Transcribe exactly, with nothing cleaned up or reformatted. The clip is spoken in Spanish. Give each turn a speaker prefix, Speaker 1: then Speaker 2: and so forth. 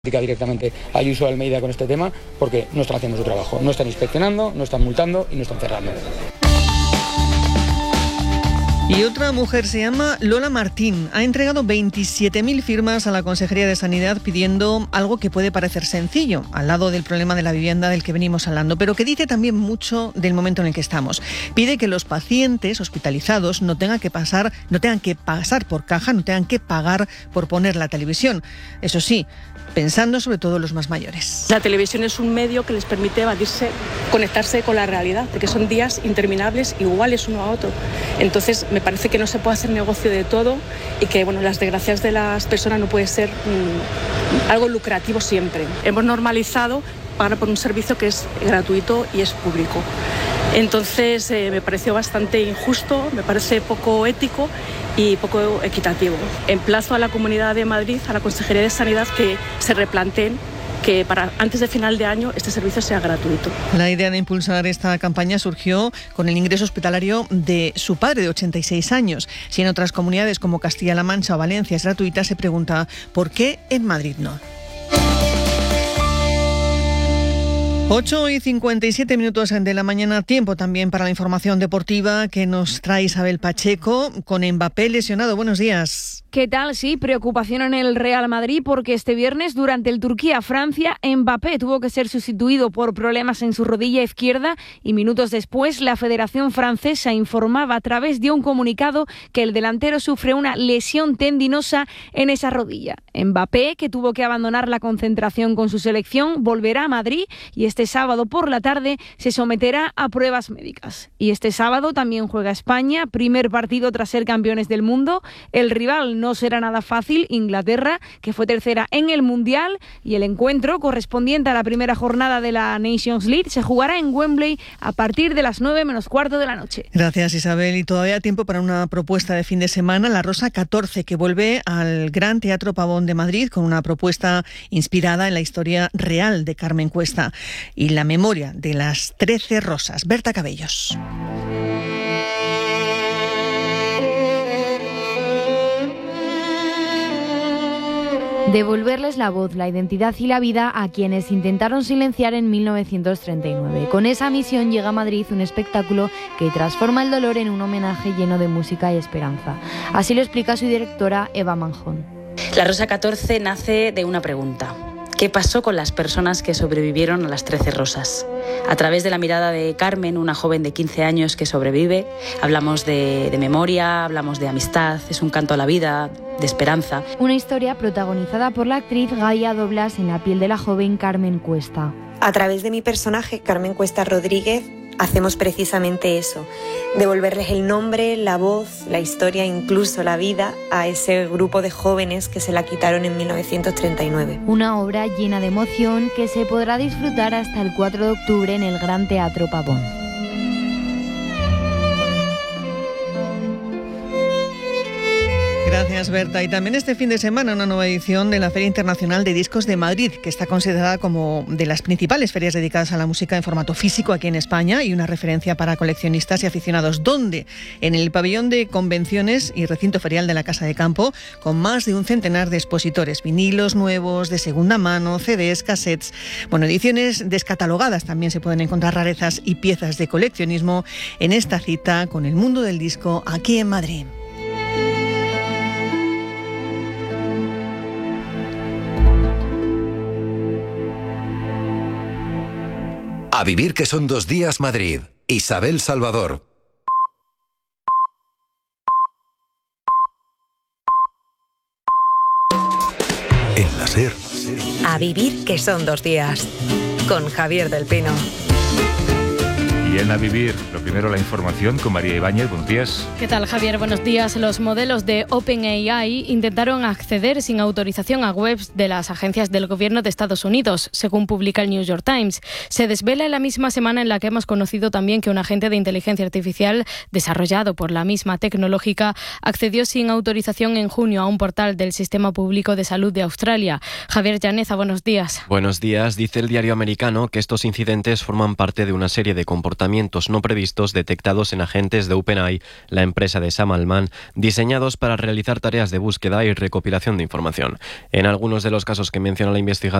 Speaker 1: directamente a Ayuso de Almeida con este tema porque no están haciendo su trabajo, no están inspeccionando, no están multando y no están cerrando.
Speaker 2: Y otra mujer se llama Lola Martín. Ha entregado veintisiete mil firmas a la Consejería de Sanidad pidiendo algo que puede parecer sencillo, al lado del problema de la vivienda del que venimos hablando, pero que dice también mucho del momento en el que estamos. Pide que los pacientes hospitalizados no tengan que pasar, no tengan que pasar por caja, no tengan que pagar por poner la televisión. Eso sí, pensando sobre todo en los más mayores.
Speaker 3: La televisión es un medio que les permite evadirse, conectarse con la realidad, porque son días interminables, iguales uno a otro. Entonces, me parece que no se puede hacer negocio de todo y que bueno, las desgracias de las personas no puede ser mmm, algo lucrativo siempre. Hemos normalizado pagar por un servicio que es gratuito y es público. Entonces, eh, me pareció bastante injusto, me parece poco ético y poco equitativo. Emplazo a la Comunidad de Madrid, a la Consejería de Sanidad, que se replanteen que para antes de final de año este servicio sea gratuito.
Speaker 2: La idea de impulsar esta campaña surgió con el ingreso hospitalario de su padre de ochenta y seis años. Si en otras comunidades como Castilla-La Mancha o Valencia es gratuita, se pregunta ¿por qué en Madrid no? ocho y cincuenta y siete minutos de la mañana, tiempo también para la información deportiva que nos trae Isabel Pacheco con Mbappé lesionado. Buenos días.
Speaker 4: ¿Qué tal? Sí, preocupación en el Real Madrid porque este viernes durante el Turquía-Francia Mbappé tuvo que ser sustituido por problemas en su rodilla izquierda y minutos después la Federación Francesa informaba a través de un comunicado que el delantero sufre una lesión tendinosa en esa rodilla. Mbappé, que tuvo que abandonar la concentración con su selección, volverá a Madrid y este sábado por la tarde se someterá a pruebas médicas. Y este sábado también juega España, primer partido tras ser campeones del mundo. El rival no será nada fácil, Inglaterra, que fue tercera en el Mundial, y el encuentro correspondiente a la primera jornada de la Nations League se jugará en Wembley a partir de las nueve menos cuarto de la noche.
Speaker 2: Gracias, Isabel. Y todavía tiempo para una propuesta de fin de semana, La Rosa catorce, que vuelve al Gran Teatro Pavón de Madrid con una propuesta inspirada en la historia real de Carmen Cuesta y la memoria de las trece rosas. Berta Cabellos.
Speaker 5: Devolverles la voz, la identidad y la vida a quienes intentaron silenciar en mil novecientos treinta y nueve. Con esa misión llega a Madrid un espectáculo que transforma el dolor en un homenaje lleno de música y esperanza. Así lo explica su directora, Eva Manjón.
Speaker 6: La Rosa catorce nace de una pregunta. ¿Qué pasó con las personas que sobrevivieron a las trece rosas? A través de la mirada de Carmen, una joven de quince años que sobrevive, hablamos de, de memoria, hablamos de amistad, es un canto a la vida, de esperanza.
Speaker 5: Una historia protagonizada por la actriz Gaia Doblas en la piel de la joven Carmen Cuesta.
Speaker 7: A través de mi personaje, Carmen Cuesta Rodríguez, hacemos precisamente eso, devolverles el nombre, la voz, la historia, incluso la vida a ese grupo de jóvenes que se la quitaron en mil novecientos treinta y nueve.
Speaker 5: Una obra llena de emoción que se podrá disfrutar hasta el cuatro de octubre en el Gran Teatro Pavón.
Speaker 2: Gracias, Berta. Y también este fin de semana una nueva edición de la Feria Internacional de Discos de Madrid, que está considerada como de las principales ferias dedicadas a la música en formato físico aquí en España y una referencia para coleccionistas y aficionados. ¿Dónde? En el pabellón de convenciones y recinto ferial de la Casa de Campo, con más de un centenar de expositores, vinilos nuevos, de segunda mano, C Ds, cassettes. Bueno, ediciones descatalogadas. También se pueden encontrar rarezas y piezas de coleccionismo en esta cita con el mundo del disco aquí en Madrid.
Speaker 8: A vivir que son dos días Madrid. Isabel Salvador. En la SER.
Speaker 9: A vivir que son dos días. Con Javier del Pino.
Speaker 10: Y en A Vivir, lo primero la información con María Ibáñez. Buenos días.
Speaker 11: ¿Qué tal, Javier? Buenos días. Los modelos de OpenAI intentaron acceder sin autorización a webs de las agencias del gobierno de Estados Unidos, según publica el New York Times. Se desvela en la misma semana en la que hemos conocido también que un agente de inteligencia artificial desarrollado por la misma tecnológica accedió sin autorización en junio a un portal del Sistema Público de Salud de Australia. Javier Llaneza, buenos días.
Speaker 12: Buenos días. Dice el diario americano que estos incidentes forman parte de una serie de comportamientos no previstos imprevistos detectados en agentes de OpenAI, la empresa de Sam Altman, diseñados para realizar tareas de búsqueda y recopilación de información. En algunos de los casos que menciona la investigación,